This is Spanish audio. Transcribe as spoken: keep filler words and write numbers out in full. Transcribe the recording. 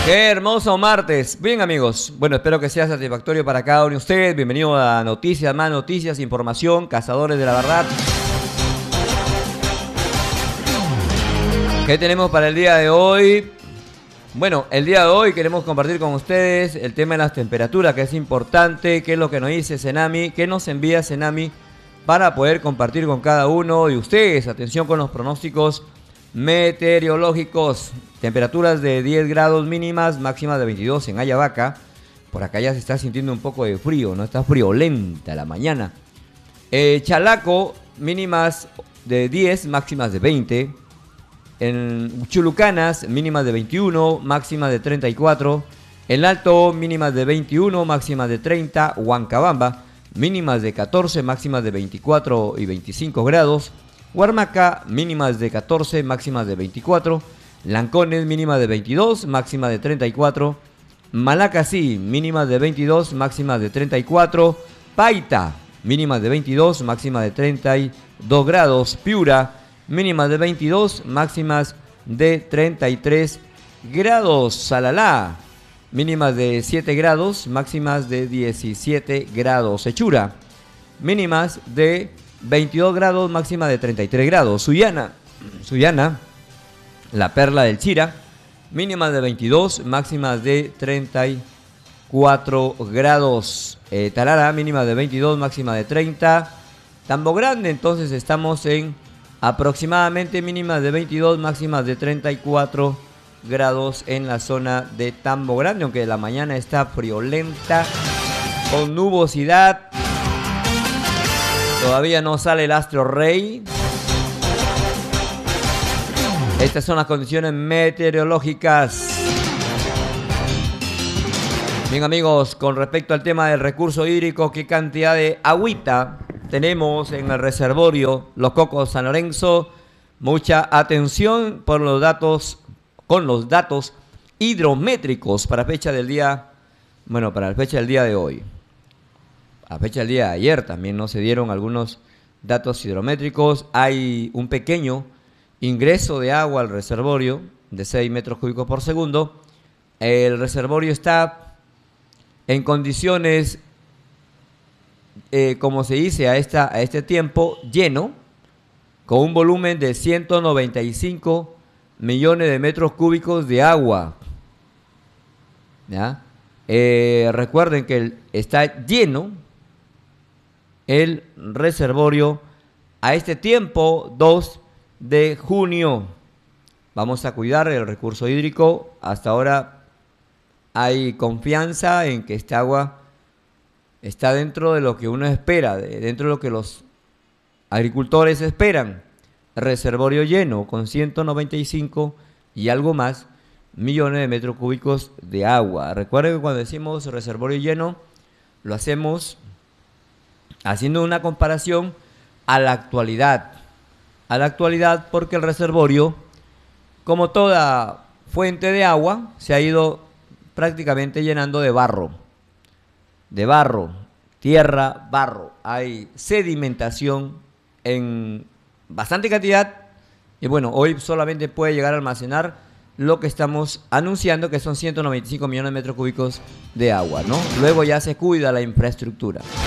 Qué hermoso martes. Bien, amigos. Bueno, espero que sea satisfactorio para cada uno de ustedes. Bienvenido a Noticias, más noticias, información, cazadores de la verdad. ¿Qué tenemos para el día de hoy? Bueno, el día de hoy queremos compartir con ustedes el tema de las temperaturas, que es importante, qué es lo que nos dice Senami, qué nos envía Senami para poder compartir con cada uno de ustedes. Atención con los pronósticos meteorológicos. Temperaturas de diez grados mínimas, máximas de veintidós en Ayabaca. Por acá ya se está sintiendo un poco de frío, no está friolenta la mañana. Eh, Chalaco, mínimas de diez, máximas de veinte. En Chulucanas, mínimas de veintiuno, máximas de treinta y cuatro. En Alto, mínimas de veintiuno, máximas de treinta. Huancabamba, mínimas de catorce, máximas de veinticuatro y veinticinco grados. Huarmaca, mínimas de catorce, máximas de veinticuatro. Lancones, mínima de veintidós, máxima de treinta y cuatro. Malacací, mínimas de veintidós, máximas de treinta y cuatro. Paita, mínimas de veintidós, máxima de treinta y dos grados. Piura, mínimas de veintidós, máximas de treinta y tres grados. Salalá, mínimas de siete grados, máximas de diecisiete grados. Hechura, mínimas de veintidós grados, máxima de treinta y tres grados. Sullana, Sullana, la perla del Chira, mínimas de veintidós, máximas de treinta y cuatro grados. Eh, Talara, mínima de veintidós, máxima de treinta. Tambo Grande, entonces estamos en aproximadamente mínimas de veintidós, máximas de treinta y cuatro grados en la zona de Tambo Grande, aunque la mañana está friolenta, con nubosidad. Todavía no sale el astro rey. Estas son las condiciones meteorológicas. Bien, amigos, con respecto al tema del recurso hídrico, ¿qué cantidad de agüita tenemos en el reservorio Los Cocos San Lorenzo? Mucha atención por los datos, con los datos hidrométricos para fecha del día, bueno, para la fecha del día de hoy. A fecha del día de ayer también no se dieron algunos datos hidrométricos. Hay un pequeño ingreso de agua al reservorio de seis metros cúbicos por segundo. El reservorio está en condiciones, eh, como se dice a, esta, a este tiempo, lleno, con un volumen de ciento noventa y cinco millones de metros cúbicos de agua. ¿Ya? Eh, recuerden que el, está lleno el reservorio a este tiempo, dos de junio. Vamos a cuidar el recurso hídrico. Hasta ahora hay confianza en que esta agua está dentro de lo que uno espera, dentro de lo que los agricultores esperan. Reservorio lleno con ciento noventa y cinco y algo más millones de metros cúbicos de agua. Recuerden que cuando decimos reservorio lleno, lo hacemos haciendo una comparación a la actualidad. A la actualidad porque el reservorio, como toda fuente de agua, se ha ido prácticamente llenando de barro. De barro, tierra, barro. Hay sedimentación en bastante cantidad. Y bueno, hoy solamente puede llegar a almacenar lo que estamos anunciando, que son ciento noventa y cinco millones de metros cúbicos de agua, ¿no? Luego ya se cuida la infraestructura.